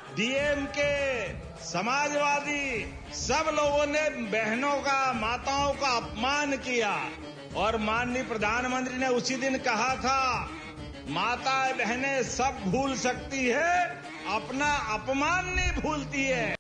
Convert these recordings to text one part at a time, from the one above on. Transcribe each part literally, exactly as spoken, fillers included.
DMK, Samajwadi, सब लोगों ने बहनों का, माताओं का अपमान किया और माननीय प्रधानमंत्री ने उसी दिन कहा था, माता बहनें सब भूल सकती है, अपना अपमान नहीं भूलती है।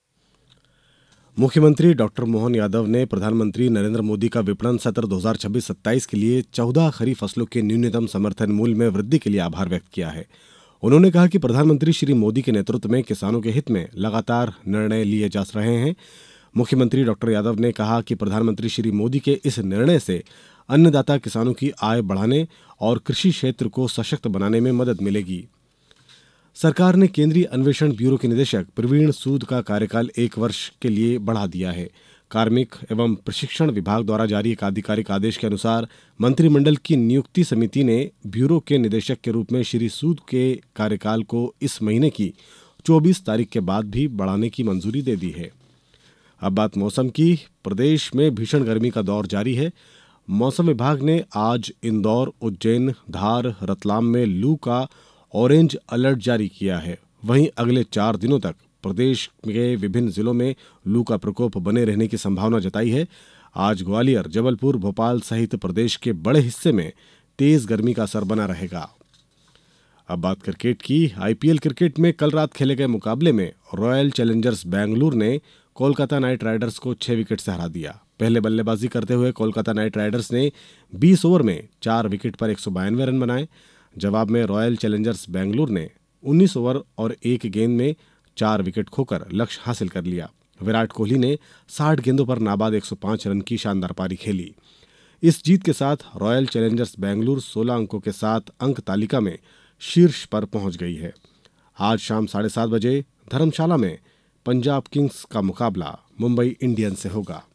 मुख्यमंत्री डॉक्टर मोहन यादव ने प्रधानमंत्री नरेंद्र मोदी का विपणन सत्र दो हज़ार छब्बीस सत्ताईस के लिए चौदह खरीफ फसलों के न्यूनतम समर्थन मूल्य में वृद्धि के लिए आभार व्यक्त किया है। उन्होंने कहा कि प्रधानमंत्री श्री मोदी के नेतृत्व में किसानों के हित में लगातार निर्णय लिए जा रहे हैं। मुख्यमंत्री डॉक्टर यादव ने कहा कि प्रधानमंत्री श्री मोदी के इस निर्णय से अन्नदाता किसानों की आय बढ़ाने और कृषि क्षेत्र को सशक्त बनाने में मदद मिलेगी। सरकार ने केंद्रीय अन्वेषण ब्यूरो के निदेशक प्रवीण सूद का कार्यकाल एक वर्ष के लिए बढ़ा दिया है। कार्मिक एवं प्रशिक्षण विभाग द्वारा जारी एक आधिकारिक आदेश के अनुसार मंत्रिमंडल की नियुक्ति समिति ने ब्यूरो के निदेशक के रूप में श्री सूद के कार्यकाल को इस महीने की चौबीस तारीख के बाद भी बढ़ाने की मंजूरी दे दी है। अब बात मौसम की। प्रदेश में भीषण गर्मी का दौर जारी है। मौसम विभाग ने आज इंदौर, उज्जैन, धार, रतलाम में लू का ऑरेंज अलर्ट जारी किया है। वहीं अगले चार दिनों तक प्रदेश के विभिन्न जिलों में लू का प्रकोप बने रहने की संभावना जताई है। आज ग्वालियर, जबलपुर, भोपाल सहित प्रदेश के बड़े हिस्से में तेज गर्मी का असर बना रहेगा। अब बात क्रिकेट की। आईपीएल क्रिकेट में कल रात खेले गए मुकाबले में रॉयल चैलेंजर्स बेंगलुरु ने कोलकाता नाइट राइडर्स को छह विकेट से हरा दिया। पहले बल्लेबाजी करते हुए कोलकाता नाइट राइडर्स ने बीस ओवर में चार विकेट पर एक सौ बानवे रन बनाए। जवाब में रॉयल चैलेंजर्स बेंगलुरु ने उन्नीस ओवर और एक गेंद में चार विकेट खोकर लक्ष्य हासिल कर लिया। विराट कोहली ने साठ गेंदों पर नाबाद एक सौ पाँच रन की शानदार पारी खेली। इस जीत के साथ रॉयल चैलेंजर्स बेंगलुरु सोलह अंकों के साथ अंक तालिका में शीर्ष पर पहुंच गई है। आज शाम साढ़े सात बजे धर्मशाला में पंजाब किंग्स का मुकाबला मुंबई इंडियंस से होगा।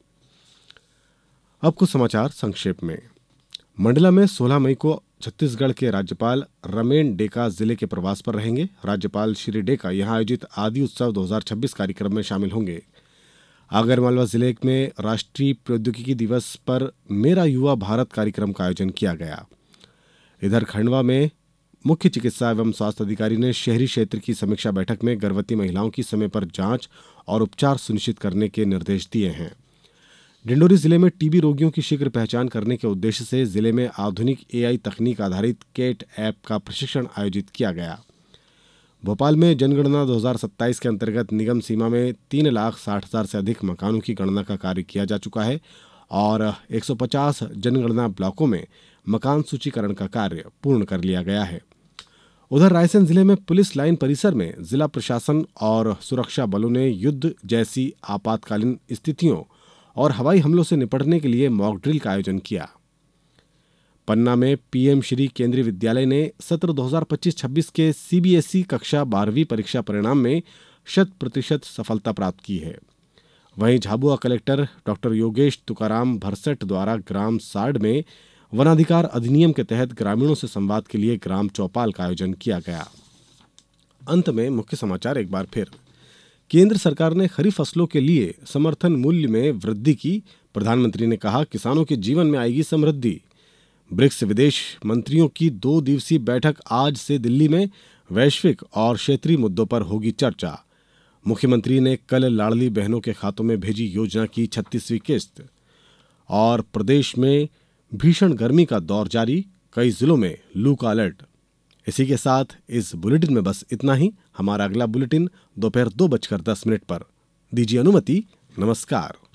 अब कुछ समाचार संक्षेप में। मंडला में सोलह मई को छत्तीसगढ़ के राज्यपाल रमेन डेका जिले के प्रवास पर रहेंगे। राज्यपाल श्री डेका यहां आयोजित आदि उत्सव दो हज़ार छब्बीस कार्यक्रम में शामिल होंगे। आगरमालवा जिले में राष्ट्रीय प्रौद्योगिकी दिवस पर मेरा युवा भारत कार्यक्रम का आयोजन किया गया। इधर खंडवा में मुख्य चिकित्सा एवं स्वास्थ्य अधिकारी ने शहरी क्षेत्र की समीक्षा बैठक में गर्भवती महिलाओं की समय पर जांच और उपचार सुनिश्चित करने के निर्देश दिए हैं। डिंडोरी जिले में टीबी रोगियों की शीघ्र पहचान करने के उद्देश्य से जिले में आधुनिक एआई तकनीक आधारित केट ऐप का प्रशिक्षण आयोजित किया गया। भोपाल में जनगणना दो हज़ार सत्ताईस के अंतर्गत निगम सीमा में तीन लाख साठ हजार से अधिक मकानों की गणना का कार्य किया जा चुका है और एक सौ पचास जनगणना ब्लॉकों में मकान सूचीकरण का कार्य पूर्ण कर लिया गया है। उधर रायसेन जिले में पुलिस लाइन परिसर में जिला प्रशासन और सुरक्षा बलों ने युद्ध जैसी आपातकालीन स्थितियों और हवाई हमलों से निपटने के लिए मॉक ड्रिल का आयोजन किया। पन्ना में पीएम श्री केंद्रीय विद्यालय ने सत्र दो हज़ार पच्चीस छब्बीस के सीबीएसई कक्षा बारहवीं परीक्षा परिणाम में शत प्रतिशत सफलता प्राप्त की है। वहीं झाबुआ कलेक्टर डॉक्टर योगेश तुकाराम भरसट द्वारा ग्राम साड में वनाधिकार अधिनियम के तहत ग्रामीणों से संवाद के लिए ग्राम चौपाल का आयोजन किया गया। अंत में मुख्य समाचार एक बार फिर। केंद्र सरकार ने खरीफ फसलों के लिए समर्थन मूल्य में वृद्धि की। प्रधानमंत्री ने कहा, किसानों के जीवन में आएगी समृद्धि। ब्रिक्स विदेश मंत्रियों की दो दिवसीय बैठक आज से दिल्ली में वैश्विक और क्षेत्रीय मुद्दों पर होगी चर्चा। मुख्यमंत्री ने कल लाडली बहनों के खातों में भेजी योजना की छत्तीसवीं किस्त। और प्रदेश में भीषण गर्मी का दौर जारी, कई जिलों में लू का अलर्ट। इसी के साथ इस बुलेटिन में बस इतना ही। हमारा अगला बुलेटिन दोपहर दो बजकर दस मिनट पर। दीजिए अनुमति। नमस्कार।